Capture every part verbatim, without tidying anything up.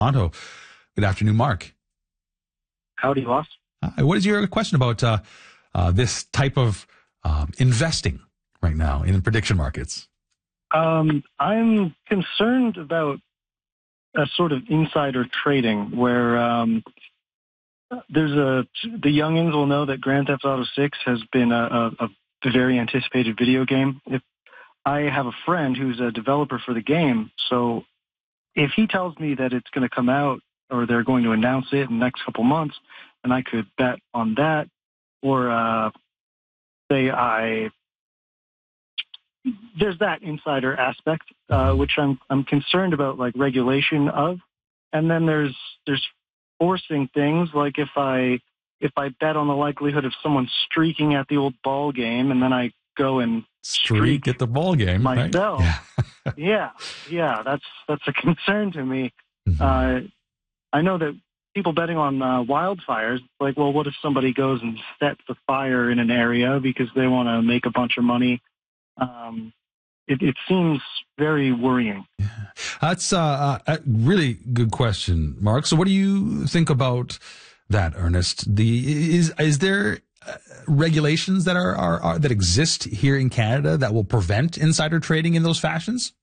Toronto. Good afternoon, Mark. Howdy, boss. Hi, what is your question about uh, uh, this type of um, investing right now in prediction markets? Um, I'm concerned about a sort of insider trading where um, there's a the youngins will know that Grand Theft Auto six has been a, a, a very anticipated video game. If I have a friend who's a developer for the game, so if he tells me that it's going to come out or they're going to announce it in the next couple months, then I could bet on that. Or uh, say I there's that insider aspect, uh, which I'm I'm concerned about, like regulation of, and then there's there's forcing things, like if I if I bet on the likelihood of someone streaking at the old ball game, and then I go and streak, streak at the ball game myself. Right? Yeah. yeah, yeah, that's that's a concern to me. Mm-hmm. Uh, I know that people betting on uh, wildfires, like, well, what if somebody goes and sets the fire in an area because they want to make a bunch of money? Um, it, it seems very worrying. Yeah. That's uh, a really good question, Mark. So what do you think about that, Ernest? The is is there uh, regulations that are, are, are that exist here in Canada that will prevent insider trading in those fashions?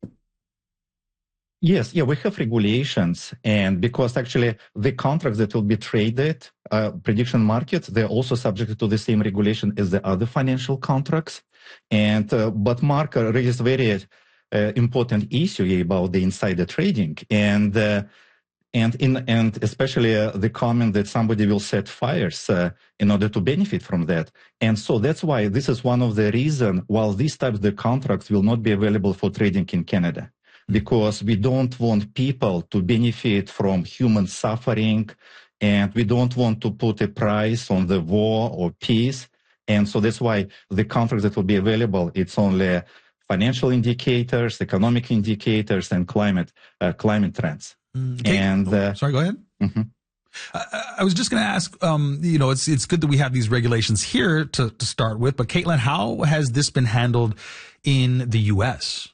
Yes, yeah, we have regulations, and because actually the contracts that will be traded, uh, prediction markets, they're also subject to the same regulation as the other financial contracts. And uh, but Mark raised a very uh, important issue about the insider trading, and uh, and in and especially uh, the comment that somebody will set fires uh, in order to benefit from that. And so that's why this is one of the reasons while these types of contracts will not be available for trading in Canada. Because we don't want people to benefit from human suffering, and we don't want to put a price on the war or peace. And so that's why the contracts that will be available, it's only financial indicators, economic indicators, and climate uh, climate trends. Okay. And uh, sorry, go ahead. Mm-hmm. I, I was just going to ask, um, you know, it's it's good that we have these regulations here to, to start with, but Caitlin, how has this been handled in the U S?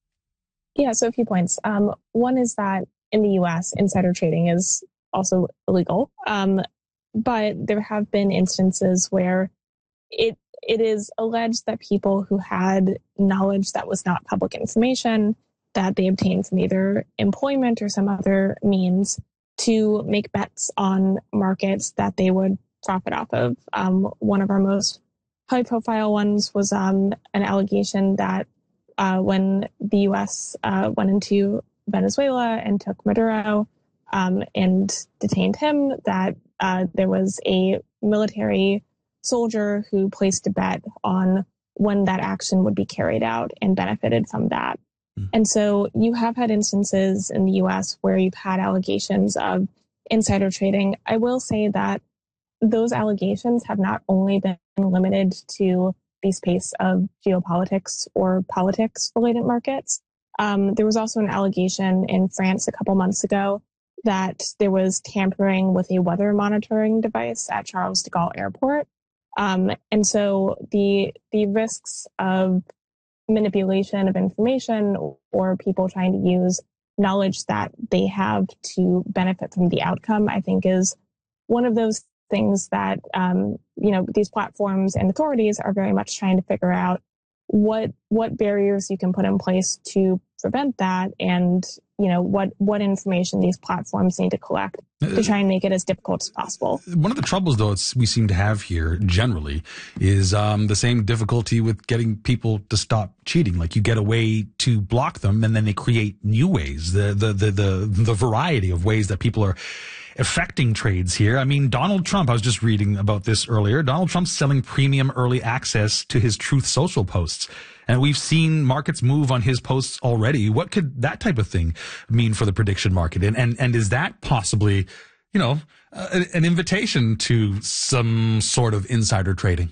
Yeah, so a few points. Um, one is that in the U S, insider trading is also illegal, um, but there have been instances where it it is alleged that people who had knowledge that was not public information, that they obtained from either employment or some other means, to make bets on markets that they would profit off of. Um, one of our most high-profile ones was um, an allegation that Uh, when the U S uh, went into Venezuela and took Maduro um, and detained him, that uh, there was a military soldier who placed a bet on when that action would be carried out and benefited from that. Mm. And so you have had instances in the U S where you've had allegations of insider trading. I will say that those allegations have not only been limited to the space of geopolitics or politics related markets. Um, there was also an allegation in France a couple months ago that there was tampering with a weather monitoring device at Charles de Gaulle Airport. Um, and so the the risks of manipulation of information or people trying to use knowledge that they have to benefit from the outcome, I think, is one of those things that, um, you know, these platforms and authorities are very much trying to figure out what what barriers you can put in place to prevent that, and, you know, what, what information these platforms need to collect to try and make it as difficult as possible. One of the troubles, though, it's, we seem to have here generally is um, the same difficulty with getting people to stop cheating. Like, you get a way to block them, and then they create new ways, the the the the, the variety of ways that people are affecting trades here. I mean, Donald Trump, I was just reading about this earlier. Donald Trump's selling premium early access to his Truth Social posts. And we've seen markets move on his posts already. What could that type of thing mean for the prediction market? And, and, and is that possibly, you know, uh, an invitation to some sort of insider trading?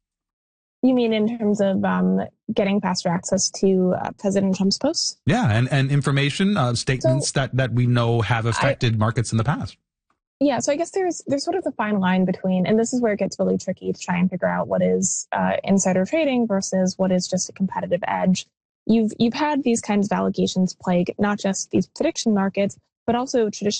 You mean in terms of um, getting faster access to uh, President Trump's posts? Yeah, and, and information, uh, statements so, that, that we know have affected I, markets in the past. Yeah, so I guess there's there's sort of the fine line between, and this is where it gets really tricky to try and figure out what is uh, insider trading versus what is just a competitive edge. You've you've had these kinds of allegations plague not just these prediction markets, but also traditional